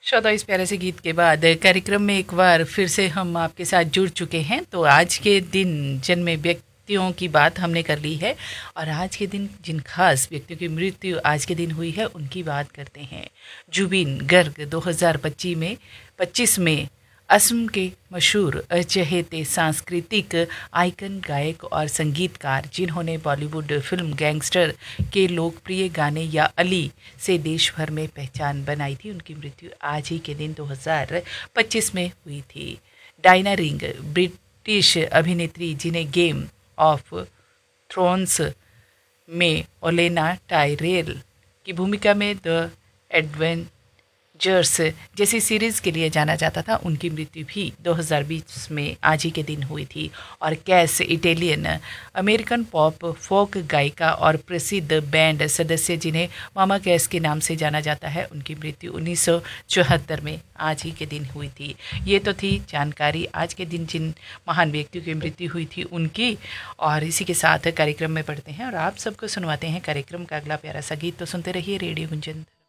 श्रोता, इस प्यारे से गीत के बाद कार्यक्रम में एक बार फिर से हम आपके साथ जुड़ चुके हैं। तो आज के दिन जन्मे व्यक्तियों की बात हमने कर ली है और आज के दिन जिन खास व्यक्तियों की मृत्यु आज के दिन हुई है उनकी बात करते हैं। जुबिन गर्ग 2025 में असम के मशहूर अचहेते सांस्कृतिक आइकन, गायक और संगीतकार, जिन्होंने बॉलीवुड फिल्म गैंगस्टर के लोकप्रिय गाने या अली से देश भर में पहचान बनाई थी। उनकी मृत्यु आज ही के दिन 2025 में हुई थी। डायना रिंग ब्रिटिश अभिनेत्री जिन्हें गेम ऑफ थ्रोन्स में ओलेना टायरेल की भूमिका में द एडवेंचर्स जैसी सीरीज के लिए जाना जाता था, उनकी मृत्यु भी 2020 में आज ही के दिन हुई थी। और कैस, इटालियन अमेरिकन पॉप फोक गायिका और प्रसिद्ध बैंड सदस्य जिन्हें मामा कैस के नाम से जाना जाता है, उनकी मृत्यु 1974 में आज ही के दिन हुई थी। ये तो थी जानकारी आज के दिन जिन महान व्यक्तियों की मृत्यु हुई थी उनकी। और इसी के साथ कार्यक्रम में पढ़ते हैं और आप सबको सुनवाते हैं कार्यक्रम का अगला प्यारा सा गीत। तो सुनते रहिए रेडियो गुंजन।